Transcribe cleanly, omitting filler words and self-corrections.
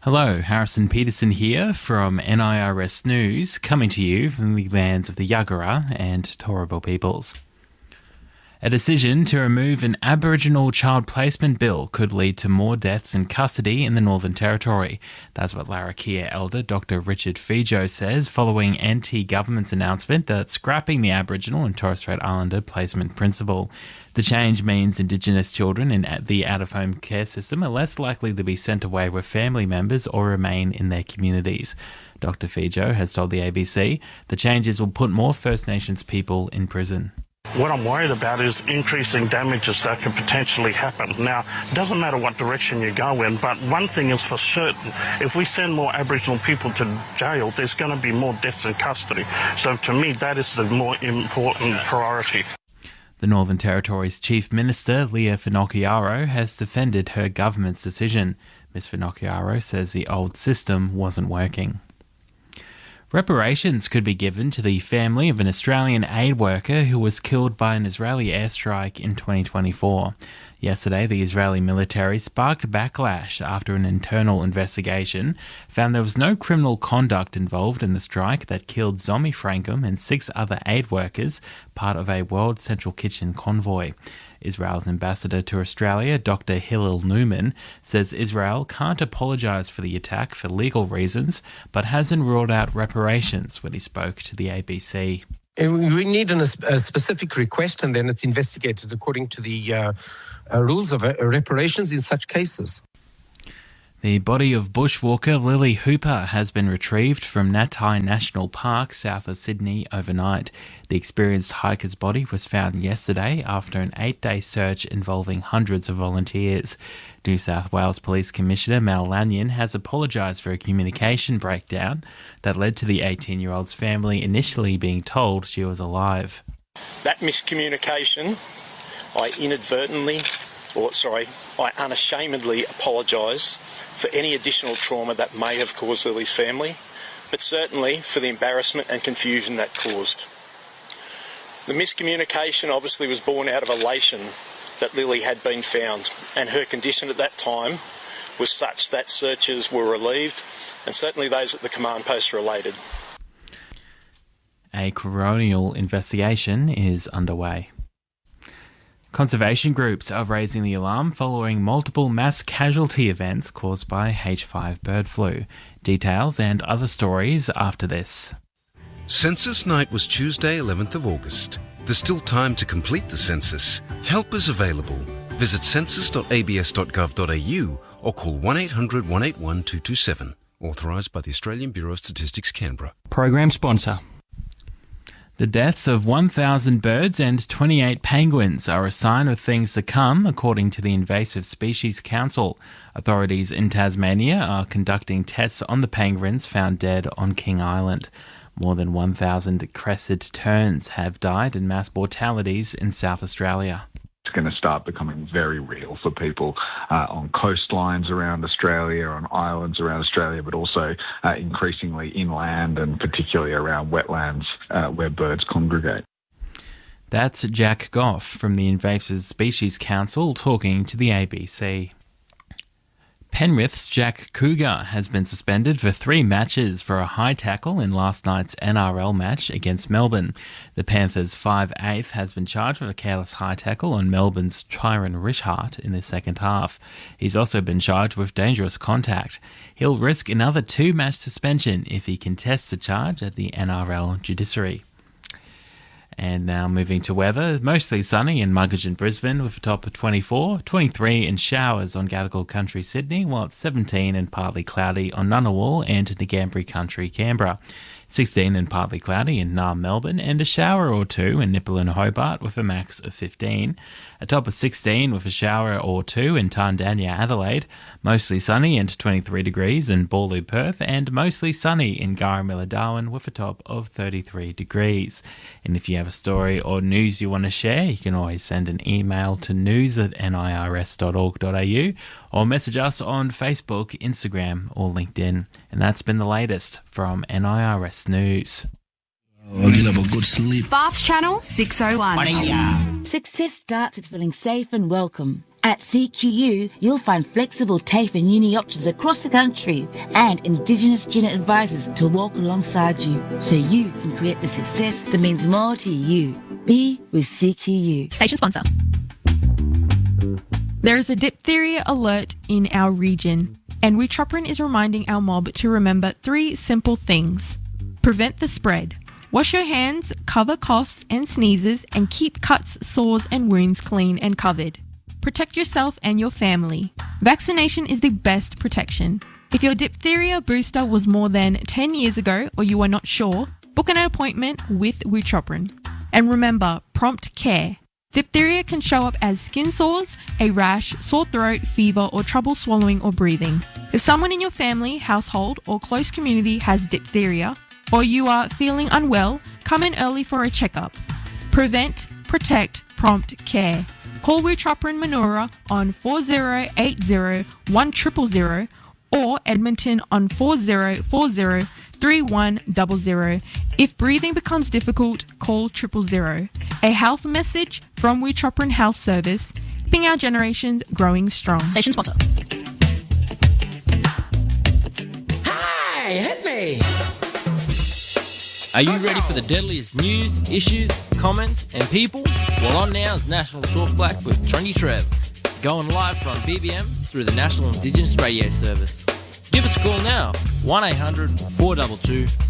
Hello, Harrison Peterson here from NIRS News, coming to you from the lands of the Yagara and Turrbal peoples. A decision to remove an Aboriginal child placement bill could lead to more deaths in custody in the Northern Territory. That's what Larrakia Elder Dr. Richard Fijo says following NT Government's announcement that scrapping the Aboriginal and Torres Strait Islander placement principle. The change means Indigenous children in the out-of-home care system are less likely to be sent away with family members or remain in their communities. Dr. Fijo has told the ABC the changes will put more First Nations people in prison. What I'm worried about is increasing damages that could potentially happen. Now, it doesn't matter what direction you go in, but one thing is for certain. If we send more Aboriginal people to jail, there's going to be more deaths in custody. So to me, that is the more important priority. The Northern Territory's Chief Minister, Leah Finocchiaro, has defended her government's decision. Ms Finocchiaro says the old system wasn't working. Reparations could be given to the family of an Australian aid worker who was killed by an Israeli airstrike in 2024. Yesterday, the Israeli military sparked backlash after an internal investigation found there was no criminal conduct involved in the strike that killed Zomi Frankum and 6 other aid workers, part of a World Central Kitchen convoy. Israel's ambassador to Australia, Dr. Hillel Newman, says Israel can't apologise for the attack for legal reasons, but hasn't ruled out reparations when he spoke to the ABC. We need a specific request, and then it's investigated according to the rules of reparations in such cases. The body of bushwalker Lily Hooper has been retrieved from Natai National Park south of Sydney overnight. The experienced hiker's body was found yesterday after an 8-day search involving hundreds of volunteers. New South Wales Police Commissioner Mal Lanyon has apologised for a communication breakdown that led to the 18-year-old's family initially being told she was alive. That miscommunication, I unashamedly apologise for any additional trauma that may have caused Lily's family, but certainly for the embarrassment and confusion that caused. The miscommunication obviously was born out of elation that Lily had been found, and her condition at that time was such that searches were relieved, and certainly those at the command post related. A coronial investigation is underway. Conservation groups are raising the alarm following multiple mass casualty events caused by H5 bird flu. Details and other stories after this. Census night was Tuesday, 11th of August. There's still time to complete the census. Help is available. Visit census.abs.gov.au or call 1800 181 227. Authorised by the Australian Bureau of Statistics, Canberra. Program sponsor. The deaths of 1,000 birds and 28 penguins are a sign of things to come, according to the Invasive Species Council. Authorities in Tasmania are conducting tests on the penguins found dead on King Island. More than 1,000 crested terns have died in mass mortalities in South Australia. It's going to start becoming very real for people on coastlines around Australia, on islands around Australia, but also increasingly inland and particularly around wetlands where birds congregate. That's Jack Goff from the Invasive Species Council talking to the ABC. Penrith's Jack Cougar has been suspended for 3 matches for a high tackle in last night's NRL match against Melbourne. The Panthers' 5'8" has been charged with a careless high tackle on Melbourne's Tyron Richard in the second half. He's also been charged with dangerous contact. He'll risk another 2-match suspension if he contests the charge at the NRL judiciary. And now moving to weather, mostly sunny in Muggeridge and Brisbane with a top of 24, 23 and showers on Gadigal Country, Sydney, while it's 17 and partly cloudy on Ngunnawal and Ngambri Country, Canberra. 16 and partly cloudy in Naarm, Melbourne, and a shower or 2 in Nipper and Hobart with a max of 15. A top of 16 with a shower or 2 in Tandanya, Adelaide. Mostly sunny and 23 degrees in Boorloo, Perth, and mostly sunny in Garamilla, Darwin with a top of 33 degrees. And if you have a story or news you want to share, you can always send an email to news@nirs.org.au or message us on Facebook, Instagram or LinkedIn. And that's been the latest from NIRS News. You'll have a good sleep. Fast Channel 601. Maria. Success starts with feeling safe and welcome. At CQU, you'll find flexible TAFE and uni options across the country and Indigenous student advisors to walk alongside you so you can create the success that means more to you. Be with CQU. Station sponsor. There is a diphtheria alert in our region, and Witroprin is reminding our mob to remember 3 simple things. Prevent the spread. Wash your hands, cover coughs and sneezes, and keep cuts, sores and wounds clean and covered. Protect yourself and your family. Vaccination is the best protection. If your diphtheria booster was more than 10 years ago or you are not sure, book an appointment with Witroprin. And remember, prompt care. Diphtheria can show up as skin sores, a rash, sore throat, fever, or trouble swallowing or breathing. If someone in your family, household, or close community has diphtheria, or you are feeling unwell, come in early for a checkup. Prevent, protect, prompt care. Call Witroprin Manoora on 4080-1000 or Edmonton on 4040-3100. If breathing becomes difficult, call 000. A health message from Witroprin Health Service, keeping our generations growing strong. Station sponsor. Hi, hit me. Are you ready for the deadliest news, issues, comments, and people? Well, on now is National Talk Black with Trendy Trev, going live from BBM through the National Indigenous Radio Service. Give us a call now, 1-800-422